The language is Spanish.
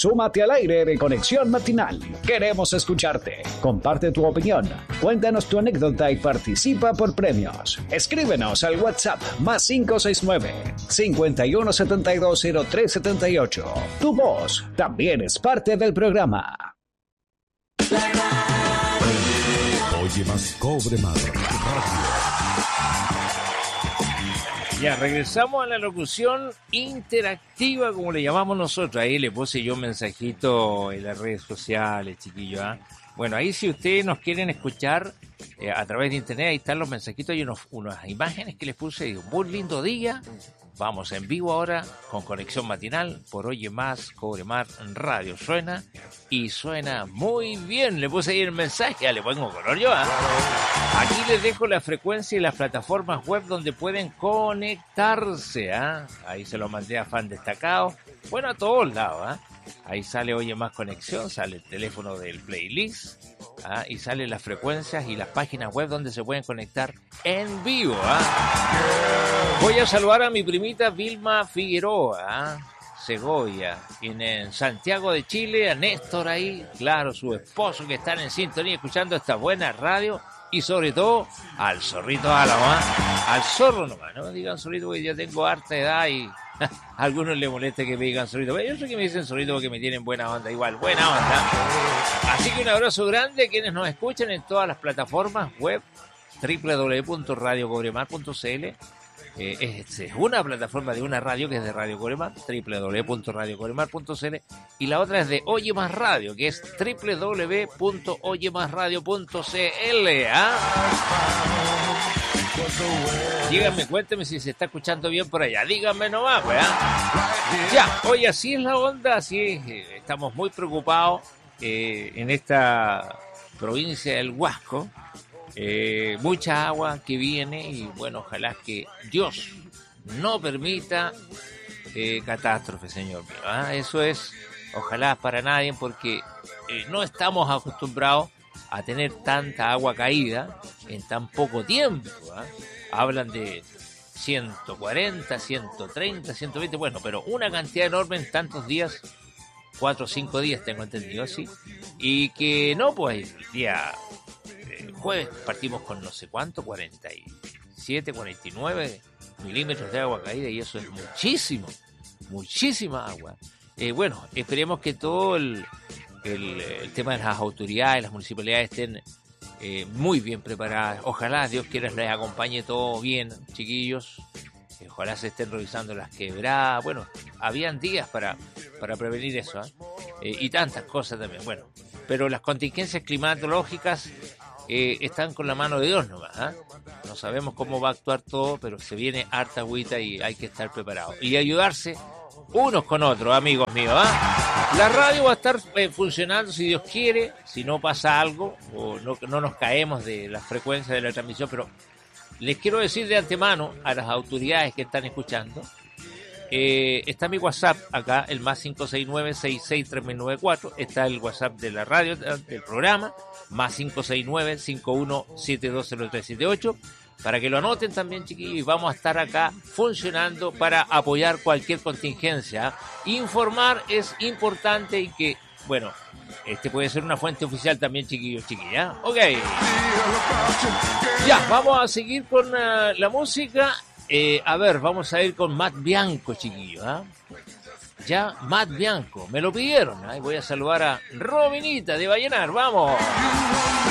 Súmate al aire de Conexión Matinal. Queremos escucharte. Comparte tu opinión. Cuéntanos tu anécdota y participa por premios. Escríbenos al WhatsApp +569 51720378. Tu voz también es parte del programa. Oye más, cobre más. Ya, regresamos a la locución interactiva, como le llamamos nosotros. Ahí le puse yo un mensajito en las redes sociales, chiquillos. ¿Eh? Bueno, ahí si ustedes nos quieren escuchar a través de internet, ahí están los mensajitos y unas imágenes que les puse. Digo, muy lindo día. Vamos en vivo ahora con Conexión Matinal por Oye Más, Cobre Mar Radio. Suena y suena muy bien. Le puse ahí el mensaje, ya le pongo color yo. Aquí les dejo la frecuencia y las plataformas web donde pueden conectarse. Ahí se lo mandé a Fan Destacado. Bueno, a todos lados. Ahí sale Oye Más Conexión, sale el teléfono del playlist. Y salen las frecuencias y las páginas web donde se pueden conectar en vivo. Voy a saludar a mi primita Vilma Figueroa, Segovia, en Santiago de Chile, a Néstor ahí, claro, su esposo, que están en sintonía escuchando esta buena radio, y sobre todo al zorrito Álamo, al zorro nomás, no me digan zorrito porque yo tengo harta edad y a algunos les molesta que me digan zorrito, pero yo sé que me dicen zorrito porque me tienen buena onda, igual, buena onda. Así que un abrazo grande a quienes nos escuchan en todas las plataformas web, www.radiocobremar.cl. Es una plataforma de una radio que es de Radio Cobremar, www.radiocobremar.cl, y la otra es de Oye Más Radio, que es www.oyemasradio.cl. Díganme, cuénteme si se está escuchando bien por allá, díganme nomás, ¿verdad? Ya, hoy así es la onda, así es, estamos muy preocupados en esta provincia del Huasco. Mucha agua que viene y bueno, ojalá que Dios no permita catástrofe, señor mío. Eso es, ojalá para nadie, porque no estamos acostumbrados a tener tanta agua caída en tan poco tiempo. Hablan de 140, 130, 120, bueno, pero una cantidad enorme en tantos días, 4 o 5 días tengo entendido así, y que no, pues el día jueves partimos con no sé cuánto, 47, 49 milímetros de agua caída, y eso es muchísima agua. Bueno, esperemos que todo el tema de las autoridades, las municipalidades estén muy bien preparadas. Ojalá, Dios quiera, les acompañe todo bien, chiquillos. Ojalá se estén revisando las quebradas. Bueno, habían días para prevenir eso, y tantas cosas también. Bueno, pero las contingencias climatológicas están con la mano de Dios nomás. No sabemos cómo va a actuar todo, pero se viene harta agüita y hay que estar preparados. Y ayudarse unos con otros, amigos míos. La radio va a estar funcionando si Dios quiere, si no pasa algo o no nos caemos de la frecuencia de la transmisión, pero les quiero decir de antemano a las autoridades que están escuchando, está mi WhatsApp acá, el +569-663994, está el WhatsApp de la radio, del programa, +569-51720378, para que lo anoten también, chiquillos, y vamos a estar acá funcionando para apoyar cualquier contingencia. Informar es importante y que, bueno, puede ser una fuente oficial también, chiquillos, chiquillas. Ok. Ya, vamos a seguir con la música. A ver, vamos a ir con Matt Bianco, chiquillos. Ya, Matt Bianco, me lo pidieron. Voy a saludar a Robinita de Vallenar, vamos.